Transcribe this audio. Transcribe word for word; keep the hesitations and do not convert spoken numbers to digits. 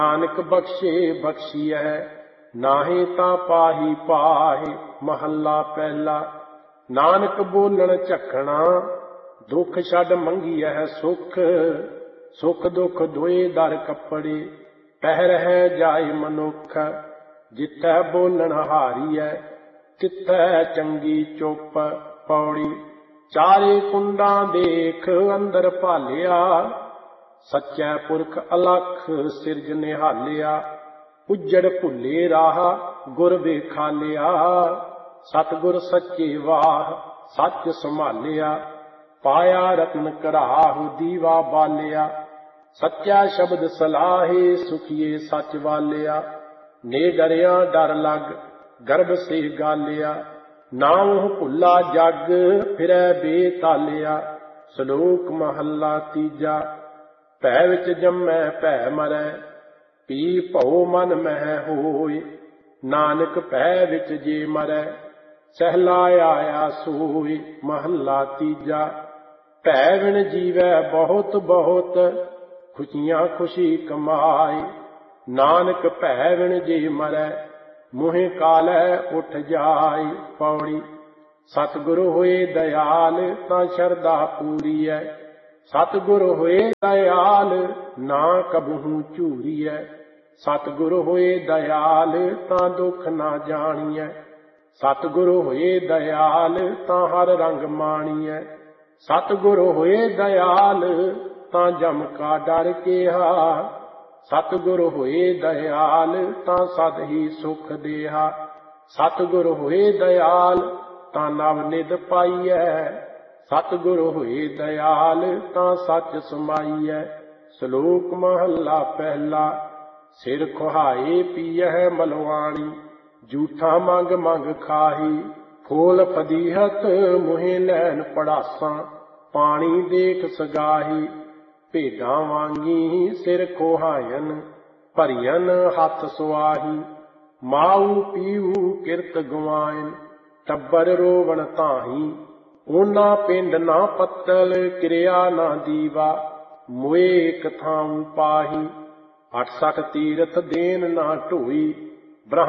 नानक बख्शे बख्शिए नाहे ता पाही पाहे। महला पहला। नानक बोलन झखना दुख छड़ मंगिए सुख। सुख दुख दोए दर कपड़े पहर है जाए मनुख। जिथै बोलन हारीए तिथै चंगी चुप। पौड़ी। चारे कुंडा देख अंदर भालिया सच्चै पुरख अलख सिरज निहालिया। उजड़ भुले राह गुर वेखालिया सतगुर सच्चे वाह सच संभालिया। पाया रतन घराहु दीवा बालिया सच्चा शब्द सलाहे सुखिए सच वालिया। ने डरिया डर लग गर्भ से गालिया नाम भुला जग फिरै बेतालिया। श्लोक महला तीजा। भै विच जम्मै भै मरै पी भौ मन मह होय। नानक भै विच जे मरै सहला आया सोय। महला तीजा। भै बिन जीवै बहुत बहुत खुशियां खुशी कमाए। नानक भै बिन जे मरै मुहे कालै उठ जाए। पौड़ी। सतगुरु होए दयाल तां शरदा पूरी है। सतगुरु होए दयाल ना कबहू झूरीए। सतगुरु होए दयाल तां दुख ना जानिए। सतगुरु होए दयाल तां हर रंग माणिए। सतगुरु होए दयाल तां जम का डर केहा। सतगुरु होए दयाल तां सद ही सुख देहा। सतगुरु होए दयाल तां नव निध पाईऐ। सतगुरु होए दयाल तां सच समाईऐ। श्लोक महला पहला। सिर खुहाए पीयह मलवाणी झूठा मंग मंग खाही। फूल फदीहत मुहे लैन पड़ासा पानी देख सगाही। भेडां वांगी सिर खुहायन भरियन हथ सुआही। माऊ पीऊ किरत गवायन टब्बर रोवण ताही। ओना पिंड ना पत्तल क्रिया ना दीवा मोए एक थां पाही। अठ सठ तीरथ देन ना ढोई